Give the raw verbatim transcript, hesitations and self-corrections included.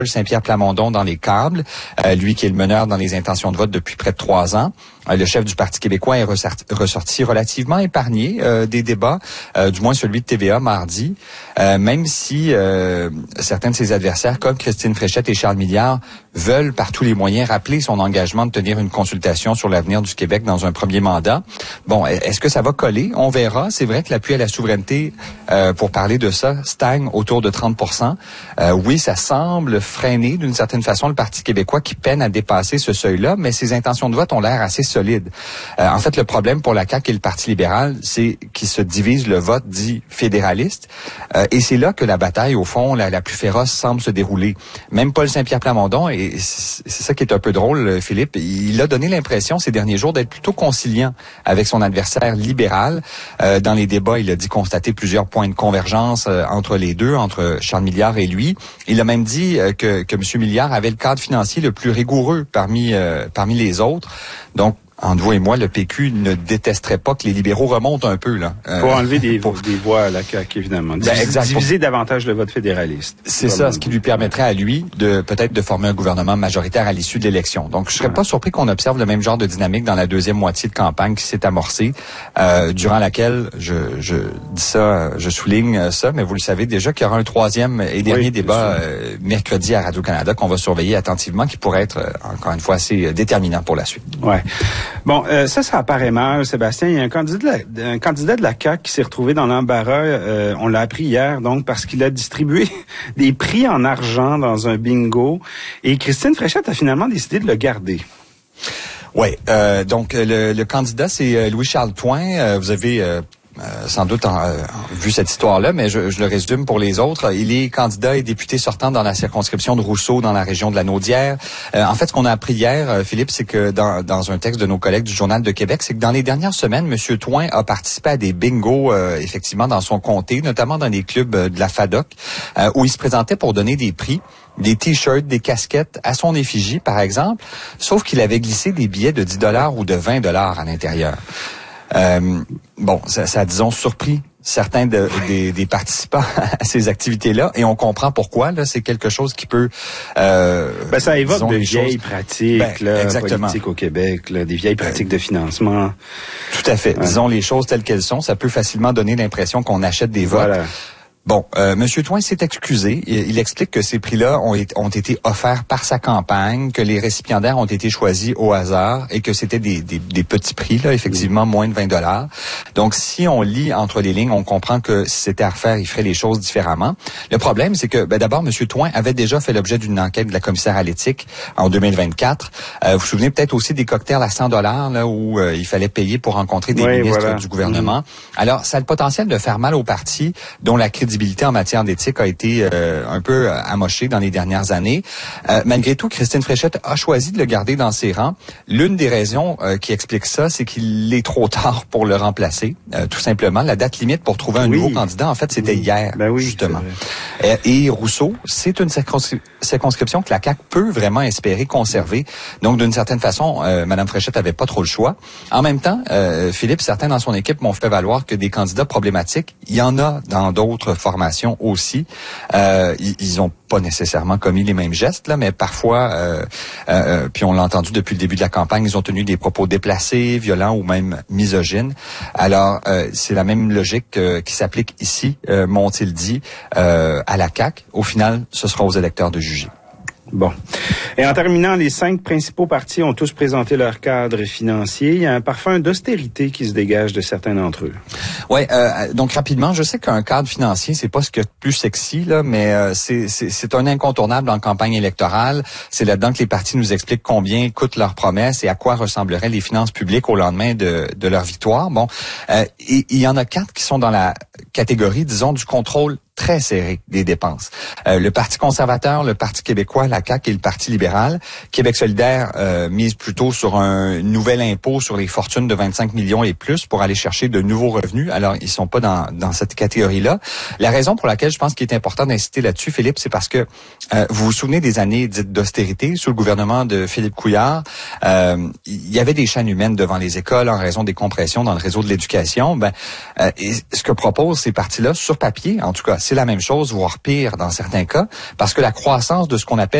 Saint-Pierre Plamondon dans les câbles, euh, lui qui est le meneur dans les intentions de vote depuis près de trois ans. Euh, le chef du Parti québécois est ressorti, ressorti relativement épargné euh, des débats, euh, du moins celui de T V A mardi, euh, même si euh, certains de ses adversaires, comme Christine Fréchette et Charles Milliard, veulent par tous les moyens rappeler son engagement de tenir une consultation sur l'avenir du Québec dans un premier mandat. Bon, est-ce que ça va coller? On verra. C'est vrai que l'appui à la souveraineté, euh, pour parler de ça, stagne autour de trente pour cent. Euh, oui, ça semble freiner d'une certaine façon le Parti québécois qui peine à dépasser ce seuil-là, mais ses intentions de vote ont l'air assez solides. Euh, en fait, le problème pour la C A Q et le Parti libéral, c'est qu'ils se divisent le vote dit fédéraliste. Euh, et c'est là que la bataille, au fond, la, la plus féroce semble se dérouler. Même Paul Saint-Pierre Plamondon, et c'est ça qui est un peu drôle, Philippe, il a donné l'impression ces derniers jours d'être plutôt conciliant avec son adversaire libéral. Euh, dans les débats, il a dit constater plusieurs points de convergence euh, entre les deux, entre Charles Milliard et lui. Il a même dit euh, que, que M. Milliard avait le cadre financier le plus rigoureux parmi, euh, parmi les autres. Donc, entre vous et moi, le P Q ne détesterait pas que les libéraux remontent un peu, là. Euh, pour enlever des, pour... des voix à la C A Q, évidemment. Ben, Diviser, diviser davantage le vote fédéraliste. C'est ça, ce qui lui permettrait à lui de peut-être de former un gouvernement majoritaire à l'issue de l'élection. Donc, je serais ouais. pas surpris qu'on observe le même genre de dynamique dans la deuxième moitié de campagne qui s'est amorcée, euh, durant laquelle, je, je dis ça, je souligne ça, mais vous le savez déjà qu'il y aura un troisième et dernier oui, débat euh, mercredi à Radio-Canada qu'on va surveiller attentivement, qui pourrait être, euh, encore une fois, assez déterminant pour la suite. Ouais. Bon, euh, ça, ça apparaît mal, Sébastien. Il y a un candidat de la, un candidat de la C A Q qui s'est retrouvé dans l'embarras, euh, on l'a appris hier, donc, parce qu'il a distribué des prix en argent dans un bingo. Et Christine Fréchette a finalement décidé de le garder. Oui, euh, donc le, le candidat, c'est Louis-Charles Touin. Euh, vous avez... Euh, Euh, sans doute en, euh, vu cette histoire-là, mais je, je le résume pour les autres. Il est candidat et député sortant dans la circonscription de Rousseau, dans la région de la Naudière. Euh, en fait, ce qu'on a appris hier, euh, Philippe, c'est que dans, dans un texte de nos collègues du Journal de Québec, c'est que dans les dernières semaines, M. Touin a participé à des bingos, euh, effectivement, dans son comté, notamment dans des clubs de la FADOC, euh, où il se présentait pour donner des prix, des t-shirts, des casquettes à son effigie, par exemple, sauf qu'il avait glissé des billets de dix dollars ou de vingt dollars à l'intérieur. Euh, bon, ça, ça a, disons, surpris certains de, des, des participants à ces activités-là, et on comprend pourquoi. Là, c'est quelque chose qui peut... Euh, ben, ça évoque de vieilles choses... pratiques ben, là, exactement. politiques au Québec, là, des vieilles pratiques de financement. Tout à fait. Ouais. Disons les choses telles qu'elles sont. Ça peut facilement donner l'impression qu'on achète des votes. Voilà. Bon, euh, M. Touin s'est excusé. Il, il explique que ces prix-là ont, ont été offerts par sa campagne, que les récipiendaires ont été choisis au hasard et que c'était des, des, des petits prix, là, effectivement, moins de vingt dollars. Donc, si on lit entre les lignes, on comprend que si c'était à refaire, il ferait les choses différemment. Le problème, c'est que, ben, d'abord, M. Touin avait déjà fait l'objet d'une enquête de la commissaire à l'éthique en deux mille vingt-quatre. Euh, vous vous souvenez peut-être aussi des cocktails à cent dollars, là, où euh, il fallait payer pour rencontrer des oui, ministres voilà. du gouvernement. Mmh. Alors, ça a le potentiel de faire mal au parti, dont la crédibilité en matière d'éthique a été euh, un peu euh, amochée dans les dernières années. Euh, malgré tout, Christine Fréchette a choisi de le garder dans ses rangs. L'une des raisons euh, qui explique ça, c'est qu'il est trop tard pour le remplacer. Euh, tout simplement, la date limite pour trouver un oui. nouveau candidat, en fait, c'était oui. hier, ben oui, justement. Et, et Rousseau, c'est une circonscri- circonscription que la C A Q peut vraiment espérer conserver. Donc, d'une certaine façon, euh, Mme Fréchette avait pas trop le choix. En même temps, euh, Philippe, certains dans son équipe m'ont fait valoir que des candidats problématiques, il y en a dans d'autres formations aussi. Euh, ils n'ont pas nécessairement commis les mêmes gestes, là, mais parfois, euh, euh, puis on l'a entendu depuis le début de la campagne, ils ont tenu des propos déplacés, violents ou même misogynes. Alors, euh, c'est la même logique euh, qui s'applique ici, euh, m'ont-ils dit, euh, à la C A Q. Au final, ce sera aux électeurs de juger. Bon. Et en terminant, les cinq principaux partis ont tous présenté leur cadre financier. Il y a un parfum d'austérité qui se dégage de certains d'entre eux. Ouais. Euh, donc rapidement, je sais qu'un cadre financier, c'est pas ce qu'il y a de plus sexy là, mais euh, c'est, c'est c'est un incontournable en campagne électorale. C'est là-dedans que les partis nous expliquent combien coûtent leurs promesses et à quoi ressembleraient les finances publiques au lendemain de de leur victoire. Bon, euh, et il y en a quatre qui sont dans la catégorie, disons, du contrôle très serré des dépenses. Euh, le Parti conservateur, le Parti québécois, la C A Q et le Parti libéral. Québec solidaire euh, mise plutôt sur un nouvel impôt sur les fortunes de vingt-cinq millions et plus pour aller chercher de nouveaux revenus. Alors, ils sont pas dans, dans cette catégorie-là. La raison pour laquelle je pense qu'il est important d'insister là-dessus, Philippe, c'est parce que euh, vous vous souvenez des années dites d'austérité sous le gouvernement de Philippe Couillard. Euh, il y avait des chaînes humaines devant les écoles en raison des compressions dans le réseau de l'éducation. Ben, euh, et ce que proposent ces partis-là, sur papier, en tout cas, c'est la même chose, voire pire dans certains cas, parce que la croissance de ce qu'on appelle